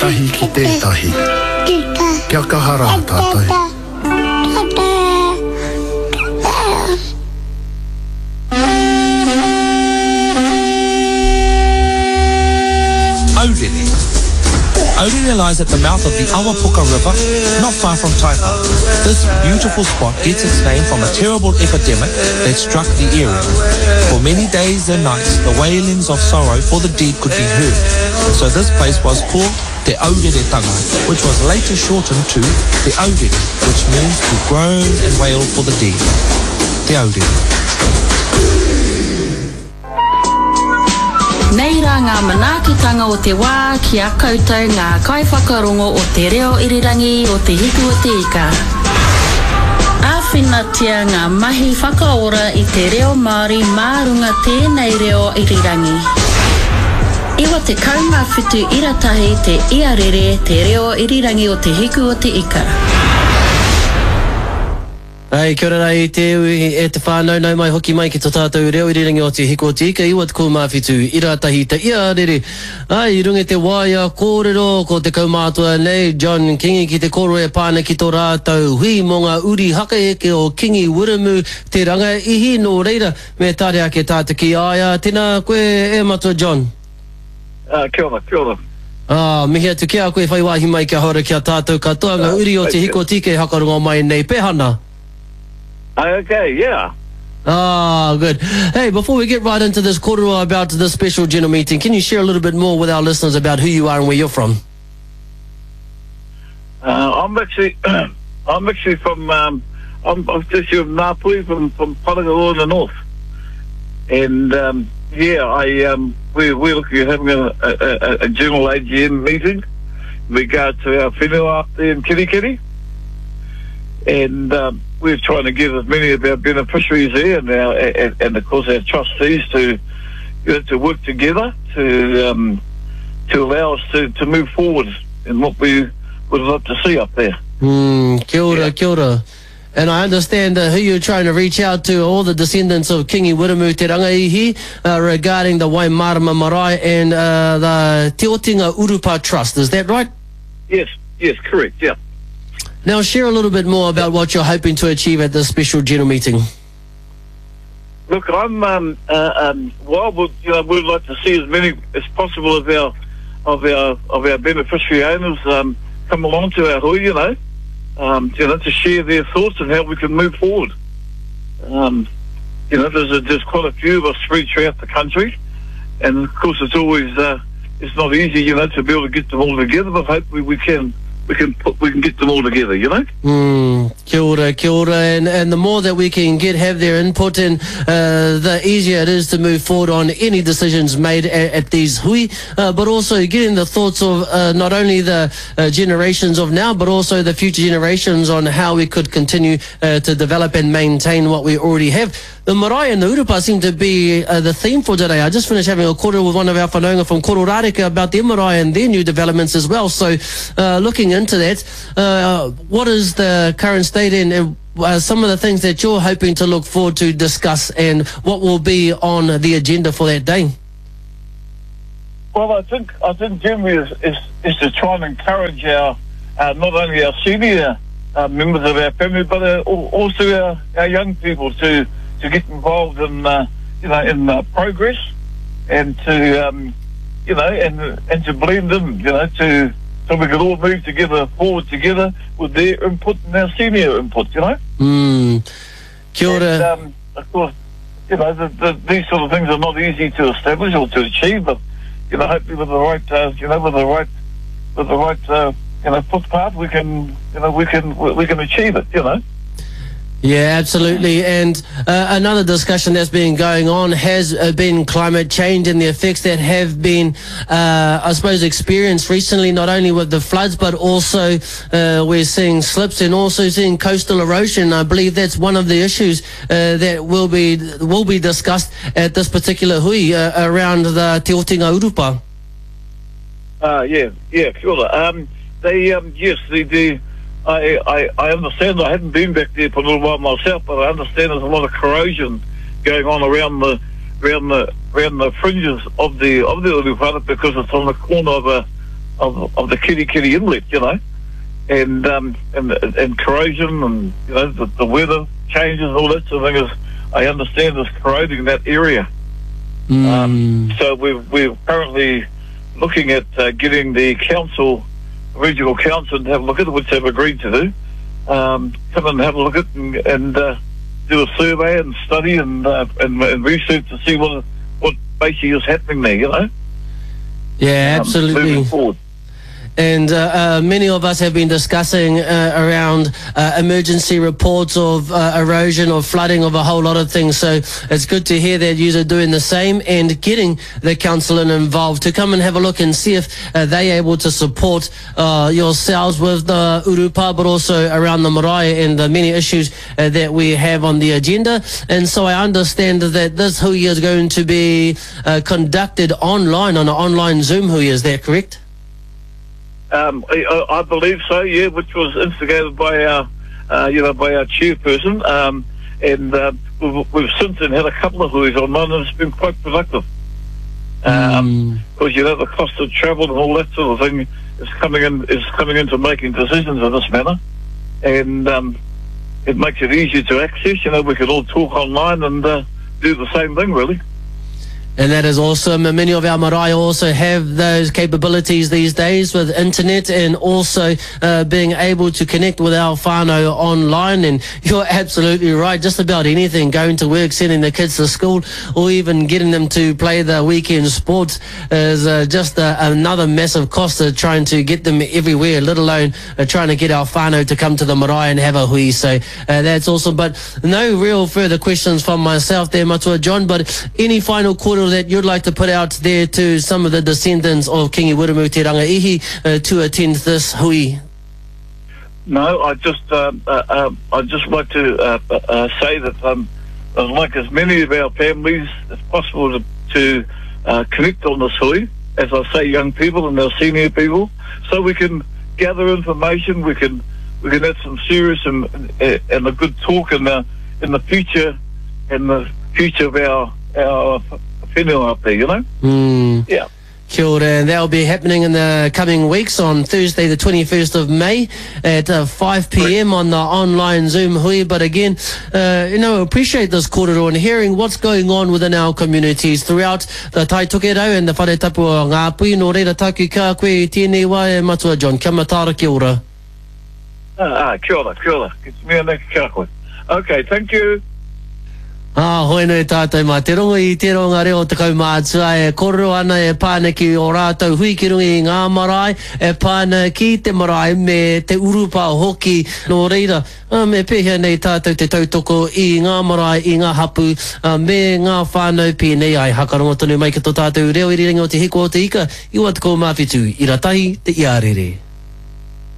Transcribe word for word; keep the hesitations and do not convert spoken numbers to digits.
tahi ki tētahi. Kia kahara tātai. Aurere. Aurere lies at the mouth of the Awapuka River, not far from Taipa. This beautiful spot gets its name from a terrible epidemic that struck the area. For many days and nights, the wailings of sorrow for the dead could be heard. So this place was called Te Aurere Tanga, which was later shortened to Te Aurere, which means to groan and wail for the dead. Te Aurere. Nei rā ngā manaakitanga o te wā ki a koutou ngā kaiwhakarongo o te reo irirangi o te hiku o te ika. Āwhinatia ngā mahi whakaora i te reo Māori mārunga tēnei reo irirangi. Iwa te kaunga whitu iratahi te iarere te reo irirangi o te hiku o te ika. Ai, kia ora rai te ui e te whānau nau mai hoki mai ki tō tātou reo irirangi o te hiko o te ika iwa te kaumāwhitu iratahi te iarere. Ai, runga te waia kōrero ko te kaumātua nei John Kingi ki te koro e pāna ki tō rātou hui mō ngā uri hakaeke o Kingi Wiramu te ranga ihi nō reira me tāre ake tāta ki aia. Tēnā koe e matua John. Uh, kia ora, kia ora. Ah, mihi atu kia koe whai wāhi mai kia hora kia tātou katoa ngā uri o te hiko o te ika e hakarongo mai nei pehana. Okay, yeah. Ah, good. Hey, before we get right into this korua about this special general meeting, can you share a little bit more with our listeners about who you are and where you're from? Uh, I'm actually, I'm actually from, um, I'm, I'm just from Ngāpui, from from Parangaroa in the north, and um, yeah, I um, we we're looking at having a, a, a general A G M meeting in regard to our whenua up there in Kirikiri, and. Um, We're trying to get as many of our beneficiaries there, and, our, and, and of course our trustees to you know, to work together to um, to allow us to, to move forward in what we would love to see up there. Mm, kia ora, yeah. kia ora. And I understand uh, who you're trying to reach out to, all the descendants of Kingi Wiramu Te Rangaihi, uh, regarding the Waimarama Marae and uh, the Te Otinga Urupa Trust. Is that right? Yes, yes, correct, yeah. Now, share a little bit more about what you're hoping to achieve at this special general meeting. Look, I'm um, uh, um, well, would, you know, we'd like to see as many as possible of our of our of our beneficiary owners um, come along to our hui, you know, um, you know, to share their thoughts and how we can move forward. Um, you know, there's a, there's quite a few of us spread throughout the country, and of course, it's always uh, it's not easy, you know, to be able to get them all together. But hopefully, we can. We can put, we can get them all together, you know. Mm, kia ora, kia ora, and and the more that we can get have their input in, uh, the easier it is to move forward on any decisions made at, at these hui, uh, but also getting the thoughts of uh, not only the uh, generations of now, but also the future generations on how we could continue uh, to develop and maintain what we already have. The marae and the urupa seem to be uh, the theme for today. I just finished having a kōrero with one of our whanaunga from Kororareka about their marae and their new developments as well. So uh, looking into that, uh, what is the current state and uh, some of the things that you're hoping to look forward to discuss and what will be on the agenda for that day? Well, I think I think generally is, is, is to try and encourage our uh, not only our senior uh, members of our family, but uh, also our, our young people to to get involved in uh, you know in uh, progress and to um, you know and and to blend in, you know, to so we can all move together forward together with their input and our senior input, you know. Mm. Kia ora. And, um, of course, you know the, the, these sort of things are not easy to establish or to achieve, but you know, hopefully with the right, uh, you know, with the right, with the right, uh, you know, footpath, we can, you know, we can, we can achieve it, you know. Yeah, absolutely. And uh, another discussion that's been going on has uh, been climate change and the effects that have been, uh, I suppose, experienced recently, not only with the floods, but also uh, we're seeing slips and also seeing coastal erosion. I believe that's one of the issues uh, that will be will be discussed at this particular hui uh, around the Te Otinga Urupa. Uh, yeah, yeah, sure. Um, they, um, yes, the, the I, I, I understand. I haven't been back there for a little while myself, but I understand there's a lot of corrosion going on around the around the around the fringes of the of the Urupana because it's on the corner of a of, of the Kiri Kiri Inlet, you know, and um, and and corrosion and you know the, the weather changes and all that sort of thing is, I understand, is corroding that area. Mm. Um, so we're we're currently looking at uh, getting the council, regional council, to have a look at it, which they've agreed to do. Um, come and have a look at it and, and uh, do a survey and study and, uh, and and research to see what what basically is happening there. You know. Yeah, Um, absolutely. moving forward. And uh, uh, many of us have been discussing uh, around uh, emergency reports of uh, erosion or flooding of a whole lot of things. So it's good to hear that you are doing the same and getting the council involved to come and have a look and see if uh, they're able to support uh, yourselves with the urupa, but also around the marae and the many issues uh, that we have on the agenda. And so I understand that this hui is going to be uh, conducted online on an online Zoom hui. Is that correct? Um, I, I believe so, yeah, which was instigated by our, uh, you know, by our chairperson, um, and uh, we've, we've since then had a couple of huis online, and it's been quite productive. Um, Mm. because you know the cost of travel and all that sort of thing is coming in is coming into making decisions in this manner, and um, it makes it easier to access. You know, we can all talk online and uh, do the same thing, really. And that is awesome. And many of our marae also have those capabilities these days with internet and also uh, being able to connect with our whānau online. And you're absolutely right. Just about anything, going to work, sending the kids to school, or even getting them to play the weekend sports is uh, just uh, another massive cost of trying to get them everywhere, let alone uh, trying to get our whānau to come to the marae and have a hui. So uh, that's awesome. But no real further questions from myself there, Matua John. But any final quarter that you'd like to put out there to some of the descendants of Kingi Wiremu Te Rangaihi uh, to attend this hui? No, I just uh, uh, uh, I just like to uh, uh, say that um, I'd like as many of our families as possible to, to uh, connect on this hui, as I say, young people and our senior people, so we can gather information. We can we can have some serious and and a good talk in the in the future in the future of our our. whenua up there, you know? Mm. Yeah. Kia ora, and that will be happening in the coming weeks on Thursday the twenty-first of May at uh, five p m on the online Zoom hui. But again, uh, you know, appreciate this kōrero and hearing what's going on within our communities throughout the Tai Tokerau and the Whare Tapu o Ngāpuhi. Nō reira taku ka koe tēnei wā e Matua John. Kia matara, kia ora. Ah, ah, kia ora, kia ora. Mea neki kia koe. Okay, thank you. Ah, hoi nei tātou mā te rongo i te ronga reo te kaumātua e kōrero ana e pāna ki o rātou hui ki rungi i ngā marae, e pāna ki te marae me te urupa hoki nō reira. Um, e pēhea nei tātou te tautoko i ngā marae, i ngā hapu, uh, me ngā whānau pēnei ai. Hakarongo tonu mai ki tō tātou reo i ringa o te hiko o te ika, i wat ko mawhitu, i ratahi te iarere.